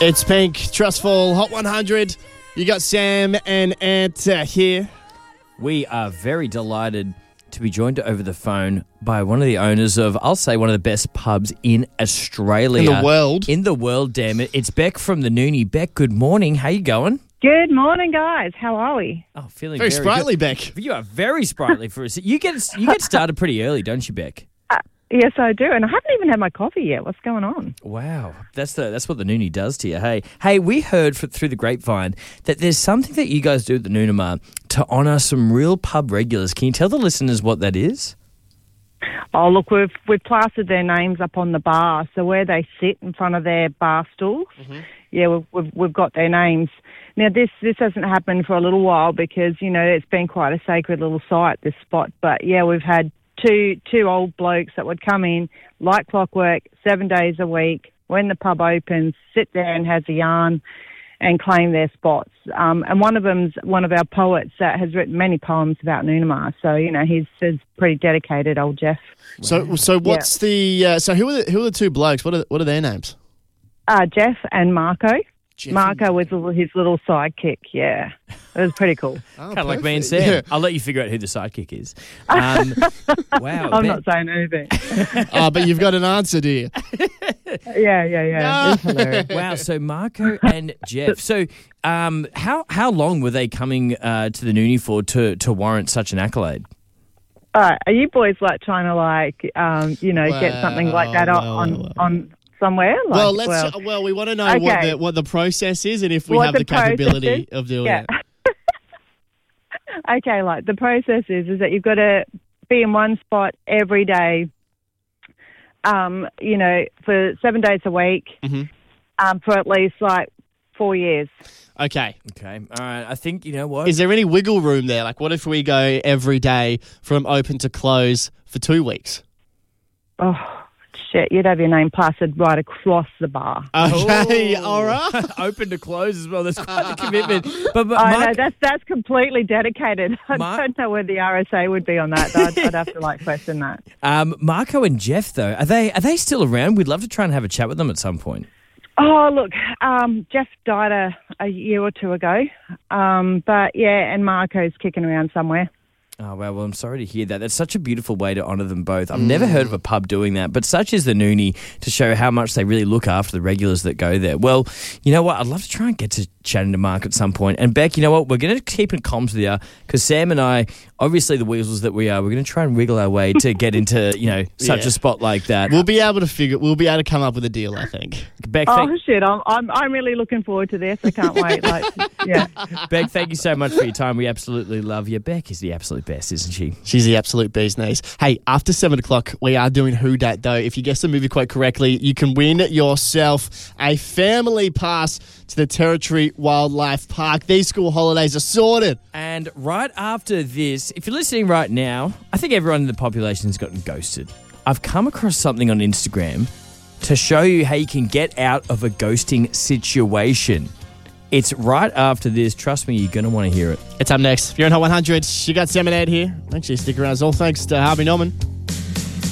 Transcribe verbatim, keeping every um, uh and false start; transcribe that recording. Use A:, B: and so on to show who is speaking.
A: It's Pink, Trustful, Hot one hundred. You got Sam and Ant uh, here.
B: We are very delighted to be joined over the phone by one of the owners of, I'll say, one of the best pubs in Australia.
A: In the world.
B: In the world, damn it. It's Beck from the Noonie. Beck, good morning. How you going?
C: Good morning, guys. How are we?
B: Oh, feeling
A: Very,
B: very
A: sprightly,
B: good.
A: Beck.
B: You are very sprightly for us. You get you get started pretty early, don't you, Beck?
C: Uh, yes, I do. And I haven't even had my coffee yet. What's going on?
B: Wow, that's the that's what the Noonie does to you. Hey, hey, we heard for, through the grapevine that there's something that you guys do at the Noonamar to honour some real pub regulars. Can you tell the listeners what that is?
C: Oh, look, we've we've plastered their names up on the bar, so where they sit in front of their bar stools, mm-hmm. yeah, we've, we've we've got their names. Now, this this hasn't happened for a little while because, you know, it's been quite a sacred little site, this spot. But, yeah, we've had two two old blokes that would come in, like clockwork, seven days a week, when the pub opens, sit there and has a yarn and claim their spots. Um, and one of them's one of our poets that has written many poems about Noonamar. So, you know, he's, he's pretty dedicated, old Jeff.
A: So so what's yeah. the... Uh, so who are the, who are the two blokes? What are, what are their names?
C: Uh, Jeff and Marco.
A: Jeff
C: Marco
A: and...
C: was his little sidekick, yeah. It was pretty cool.
A: Oh,
B: kind of like me and Sam.
A: Yeah.
B: I'll let you figure out who the sidekick is. Um, wow.
C: I'm
B: Beck.
C: not saying anything.
A: Oh, but you've got an answer, do you?
C: yeah, yeah, yeah.
A: No.
C: It's hilarious.
B: Wow, so Marco and Jeff. So um, how how long were they coming uh, to the Noonie for to, to warrant such an accolade?
C: All right, are you boys like trying to like, um, you know, get something like that
A: Well,
C: on
A: well, well.
C: on somewhere? Like,
A: well, let's. Well, well, we want to know what
C: okay.
A: the what the process is and if we
C: What
A: have
C: the
A: the capability
C: process is?
A: of doing
C: Yeah.
A: it.
C: Okay, like the process is is that you've got to be in one spot every day, um, you know, for seven days a week,
A: Mm-hmm.
C: um, for at least like four years.
A: Okay.
B: Okay, all right. I think, you know what?
A: Is there any wiggle room there? Like, what if we go every day from open to close for two weeks?
C: Oh, shit, you'd have your name plastered right across the bar.
A: Okay,
B: Oh.
A: all right.
B: Open to close as well. That's quite a commitment. But, but
C: I
B: Mark,
C: know, that's that's completely dedicated. I
B: Mark-
C: don't know where the R S A would be on that. I'd, I'd have to like question that.
B: um, Marco and Jeff, though, are they are they still around? We'd love to try and have a chat with them at some point.
C: Oh, look, um, Jeff died a, a year or two ago. Um, but, yeah, and Marco's kicking around somewhere.
B: Oh, wow. Well, I'm sorry to hear that. That's such a beautiful way to honour them both. I've mm. never heard of a pub doing that, but such is the Noonie to show how much they really look after the regulars that go there. Well, you know what? I'd love to try and get to chatting to Mark at some point. And Beck, you know what? We're going to keep in comms with you because Sam and I, obviously the weasels that we are, we're going to try and wiggle our way to get into, you know, such
A: Yeah.
B: a spot like that.
A: We'll be able to figure. We'll be able to come up with a deal, I think.
B: Beck,
C: Oh,
B: thank,
C: shit, I'm, I'm I'm really looking forward to this. I can't wait. Like, yeah.
B: Beck, thank you so much for your time. We absolutely love you. Beck is the absolute best, isn't she?
A: She's the absolute bee's knees. Hey, after seven o'clock, we are doing Who Dat, though. If you guess the movie quite correctly, you can win yourself a family pass to the Territory Wildlife Park. These school holidays are sorted.
B: And right after this, if you're listening right now, I think everyone in the population has gotten ghosted. I've come across something on Instagram to show you how you can get out of a ghosting situation. It's right after this. Trust me, you're going to want to hear it.
A: It's up next. If you're on Hot one hundred, you got Sam and Ed here. Make sure you stick around. It's all thanks to Harvey Norman.